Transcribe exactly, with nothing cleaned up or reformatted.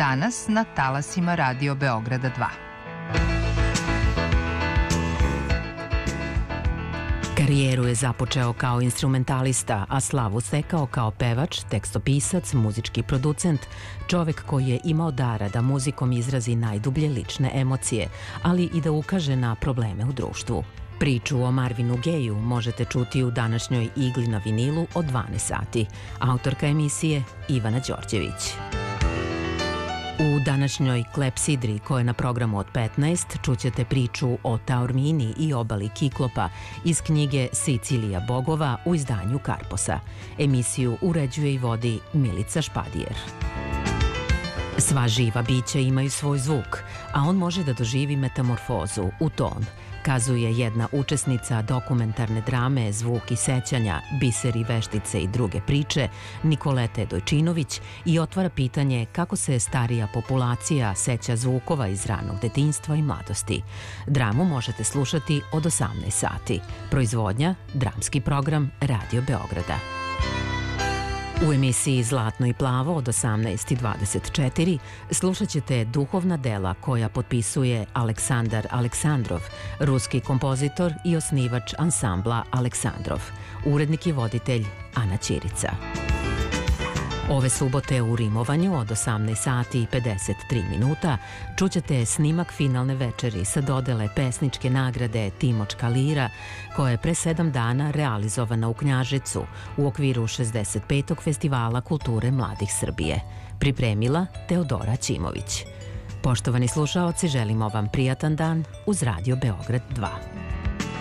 Danas na talasima Radio Beograda dva. Karijeru je započeo kao instrumentalista, a slavu stekao kao pevač, tekstopisac, muzički producent, čovek koji je imao dara da muzikom izrazi najdublje lične emocije, ali i da ukaže na probleme u društvu. Priču o Marvinu Gayu možete čuti u današnjoj Igli na vinilu od dvanaest sati. Autorka emisije Ivana Đorđević. U današnjoj Klepsidri, koja je na programu od petnaest, čućete priču o Taormini i obali Kiklopa iz knjige Sicilija bogova u izdanju Karposa. Emisiju uređuje i vodi Milica Špadijer. Sva živa bića imaju svoj zvuk, a on može da doživi metamorfozu u ton, kazuje jedna učesnica dokumentarne drame Zvuk i sećanja, Biseri, veštice i druge priče, Nikolete Dojčinović, i otvara pitanje kako se starija populacija seća zvukova iz ranog detinjstva i mladosti. Dramu možete slušati od osamnaest sati. Proizvodnja, dramski program Radio Beograda. U emisiji Zlatno i plavo od osamnaest i dvadeset četiri slušat ćete duhovna dela koja potpisuje Aleksandar Aleksandrov, ruski kompozitor i osnivač ansambla Aleksandrov. Urednik i voditelj Ana Ćirica. Ove subote u rimovanju od osamnaest sati i pedeset tri minuta čućete snimak finalne večeri sa dodele pesničke nagrade Timočka lira, koja je pre sedam dana realizovana u Knjaževcu u okviru šezdeset petog Festivala kulture mladih Srbije. Pripremila Teodora Ćimović. Poštovani slušaoci, želimo vam prijatan dan uz Radio Beograd dva.